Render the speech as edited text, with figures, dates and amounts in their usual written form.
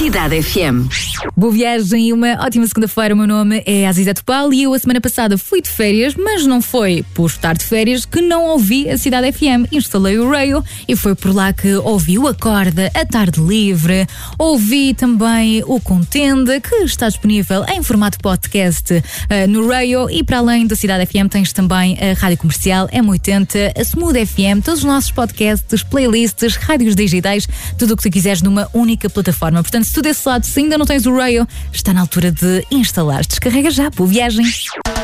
Cidade FM. Boa viagem e uma ótima segunda-feira. O meu nome é Aziza Topal e eu a semana passada fui de férias, mas não foi por estar de férias que não ouvi a Cidade FM. Instalei o Radio e foi por lá que ouvi o Acorda, a Tarde Livre, ouvi também o Contenda, que está disponível em formato podcast no Radio, e para além da Cidade FM tens também a Rádio Comercial, M80, a Smooth FM, todos os nossos podcasts, playlists, rádios digitais, tudo o que tu quiseres numa única plataforma. Portanto, se tu desse lado, se ainda não tens o Radio, está na altura de instalar. Descarrega já. Boa viagem.